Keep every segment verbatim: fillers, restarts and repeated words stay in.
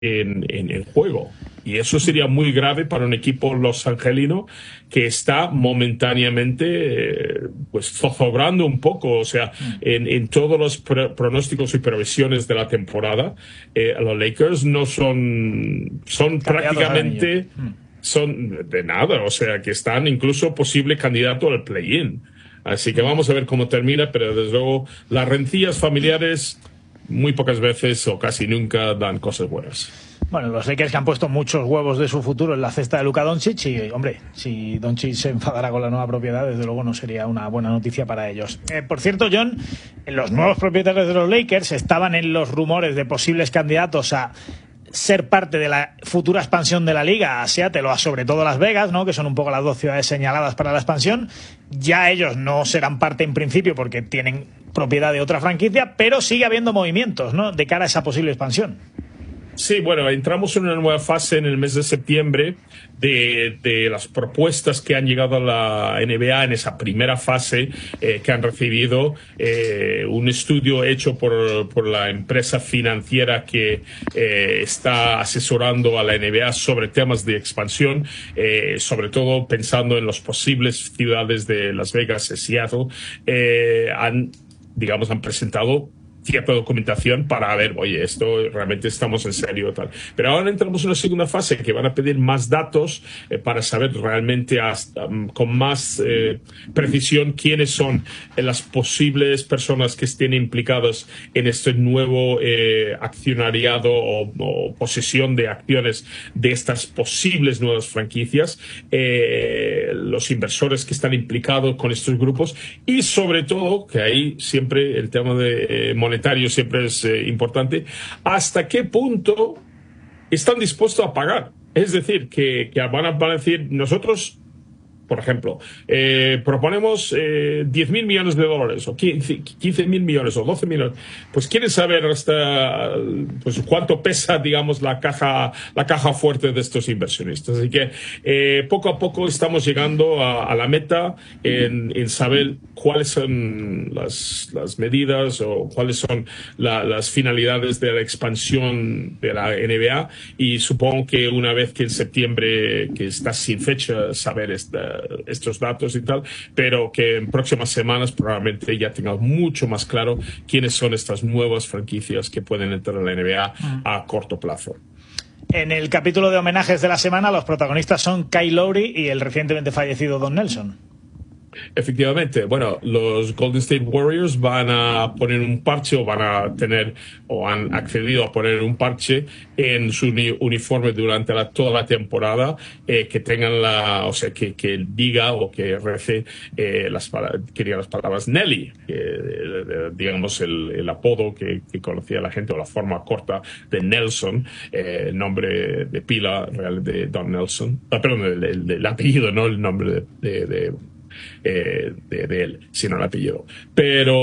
en, en el juego. Y eso sería muy grave para un equipo los angelino que está momentáneamente eh, pues zozobrando un poco. O sea, en, en todos los pr pronósticos y previsiones de la temporada, eh, los Lakers no son, son prácticamente son de nada. O sea, que están incluso posible candidato al play-in. Así que vamos a ver cómo termina, pero desde luego las rencillas familiares muy pocas veces o casi nunca dan cosas buenas. Bueno, los Lakers que han puesto muchos huevos de su futuro en la cesta de Luka Doncic y, hombre, si Doncic se enfadara con la nueva propiedad, desde luego no sería una buena noticia para ellos. Eh, por cierto, John, los nuevos propietarios de los Lakers estaban en los rumores de posibles candidatos a ser parte de la futura expansión de la liga a Seattle o a sobre todo Las Vegas, ¿no?, que son un poco las dos ciudades señaladas para la expansión. Ya ellos no serán parte en principio porque tienen propiedad de otra franquicia, pero sigue habiendo movimientos, ¿no?, de cara a esa posible expansión. Sí, bueno, entramos en una nueva fase en el mes de septiembre de, de las propuestas que han llegado a la N B A en esa primera fase, eh, que han recibido eh, un estudio hecho por, por la empresa financiera que eh, está asesorando a la N B A sobre temas de expansión, eh, sobre todo pensando en las posibles ciudades de Las Vegas y Seattle. Eh, han, digamos, han presentado cierta documentación para ver, oye, esto realmente estamos en serio, tal. Pero ahora entramos en una segunda fase que van a pedir más datos eh, para saber realmente hasta, um, con más eh, precisión quiénes son eh, las posibles personas que estén implicadas en este nuevo eh, accionariado o, o posesión de acciones de estas posibles nuevas franquicias, eh, los inversores que están implicados con estos grupos y sobre todo, que ahí siempre el tema de eh, monetario siempre es eh, importante, hasta qué punto están dispuestos a pagar. Es decir, que, que van, a, van a decir, nosotros, por ejemplo, eh, proponemos eh, diez mil millones de dólares, o quince mil millones, o doce millones. Pues quieren saber hasta pues, cuánto pesa, digamos, la caja, la caja fuerte de estos inversionistas. Así que eh, poco a poco estamos llegando a, a la meta en, en saber cuáles son las, las medidas o cuáles son la, las finalidades de la expansión de la N B A. Y supongo que una vez que en septiembre, que está sin fecha, saber esta estos datos y tal, pero que en próximas semanas probablemente ya tengamos mucho más claro quiénes son estas nuevas franquicias que pueden entrar en la N B A a corto plazo. En el capítulo de homenajes de la semana, los protagonistas son Kyle Lowry y el recientemente fallecido Don Nelson. Efectivamente, bueno, los Golden State Warriors van a poner un parche o van a tener o han accedido a poner un parche en su uni uniforme durante la, toda la temporada, eh, que tengan la, o sea, que, que diga o que rece eh, las, que diga las palabras Nelly, que, eh, digamos el, el apodo que, que conocía la gente o la forma corta de Nelson, eh, el nombre de pila real de Don Nelson, ah, perdón, el, el, el apellido, no el nombre de, de, de Eh, de, de él, sino el apellido. Pero,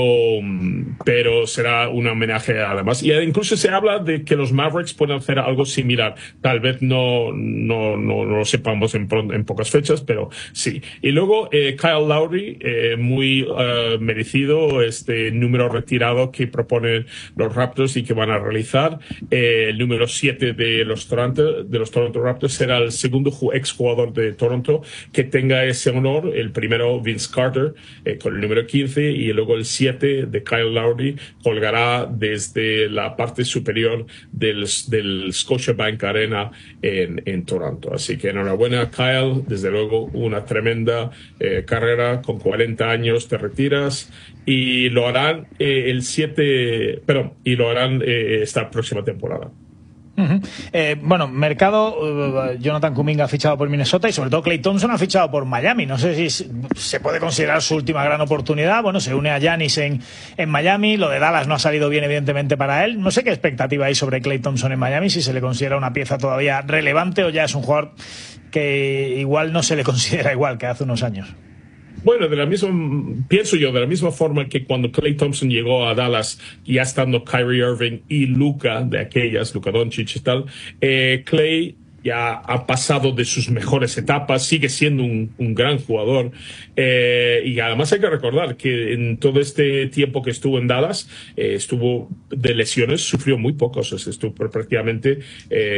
pero será un homenaje además. Y incluso se habla de que los Mavericks pueden hacer algo similar. Tal vez no, no, no, no lo sepamos en, en pocas fechas, pero sí. Y luego eh, Kyle Lowry, eh, muy uh, merecido este número retirado que proponen los Raptors y que van a realizar. Eh, el número siete de los Toronto, de los Toronto Raptors será el segundo exjugador de Toronto que tenga ese honor. El primero Vince Carter eh, con el número quince y luego el siete de Kyle Lowry colgará desde la parte superior del, del Scotiabank Arena en, en Toronto. Así que enhorabuena, Kyle, desde luego una tremenda eh, carrera. Con cuarenta años te retiras y lo harán eh, el siete, perdón, y lo harán eh, esta próxima temporada. Uh-huh. eh, bueno, mercado, uh, Jonathan Kuminga ha fichado por Minnesota y sobre todo Klay Thompson ha fichado por Miami. No sé si se puede considerar su última gran oportunidad. Bueno, se une a Giannis en, en Miami. Lo de Dallas no ha salido bien, evidentemente, para él. No sé qué expectativa hay sobre Klay Thompson en Miami, si se le considera una pieza todavía relevante o ya es un jugador que igual no se le considera igual que hace unos años. Bueno, de la misma, pienso yo, de la misma forma que cuando Klay Thompson llegó a Dallas, ya estando Kyrie Irving y Luka de aquellas, Luka Doncic y tal, eh, Klay ya ha pasado de sus mejores etapas, sigue siendo un, un gran jugador. Eh, y además hay que recordar que en todo este tiempo que estuvo en Dallas, eh, estuvo de lesiones, sufrió muy pocos, estuvo prácticamente... Eh,